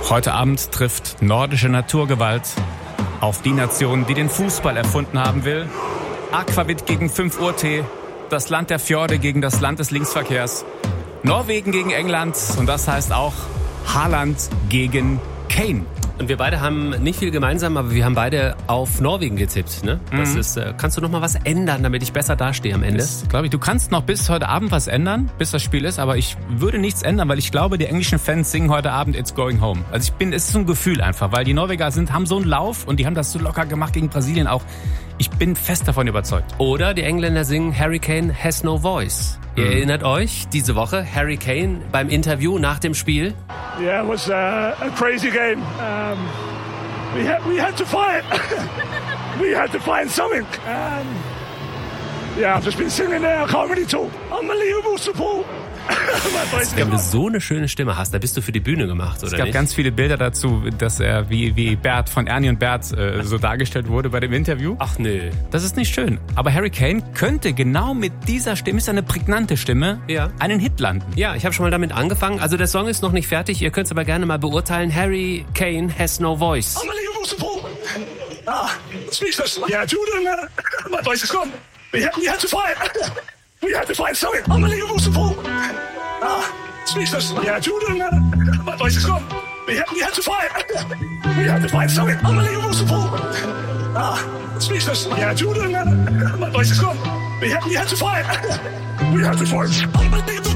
Heute Abend trifft nordische Naturgewalt auf die Nation, die den Fußball erfunden haben will. Aquavit gegen 5 Uhr Tee, das Land der Fjorde gegen das Land des Linksverkehrs. Norwegen gegen England und das heißt auch Haaland gegen Kane. Und wir beide haben nicht viel gemeinsam, aber wir haben beide auf Norwegen getippt. Ne? Das ist, kannst du noch mal was ändern, damit ich besser dastehe am Ende? Glaube ich, du kannst noch bis heute Abend was ändern, bis das Spiel ist, aber ich würde nichts ändern, weil ich glaube, die englischen Fans singen heute Abend It's Going Home. Also es ist so ein Gefühl einfach, weil die Norweger haben so einen Lauf und die haben das so locker gemacht gegen Brasilien auch. Ich bin fest davon überzeugt. Oder die Engländer singen Harry Kane has no voice. Ihr erinnert euch, diese Woche Harry Kane beim Interview nach dem Spiel. Yeah, it was a crazy game. We had to fight. We had to find something. Yeah, I've just been singing there. I can't really talk. Unbelievable support. Wenn du so eine schöne Stimme hast, da bist du für die Bühne gemacht, oder nicht? Es gab ganz viele Bilder dazu, dass er wie Bert von Ernie und Bert so dargestellt wurde bei dem Interview. Ach nö. Das ist nicht schön. Aber Harry Kane könnte genau mit dieser Stimme, ist eine prägnante Stimme, einen Hit landen. Ja, ich habe schon mal damit angefangen. Also der Song ist noch nicht fertig. Ihr könnt es aber gerne mal beurteilen. Harry Kane has no voice. Unbelievable support. Speechless. Yeah, Jordan, my voice is gone. We had to fight. We had to find something. Unbelievable support. Speechless. Yeah, Jordan, my voice is gone. We had to fight. We had to find something. Unbelievable support. Speechless. Yeah, Jordan, my voice is gone. We had to fight. We had to fight. Unbelievable.